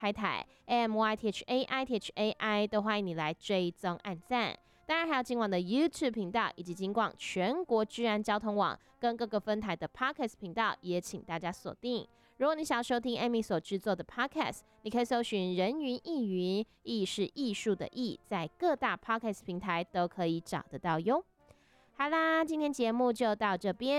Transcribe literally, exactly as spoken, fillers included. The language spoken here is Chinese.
海苔 A M Y T H A I T H A I 都欢迎你来追踪按赞。当然还有今晚的 YouTube 频道，以及金广全国治安交通网跟各个分台的 Podcast 频道，也请大家锁定。如果你想要收听 Amy 所制作的 Podcast， 你可以搜寻人云艺云，艺是艺术的艺，在各大 Podcast 平台都可以找得到哟。好啦，今天节目就到这边。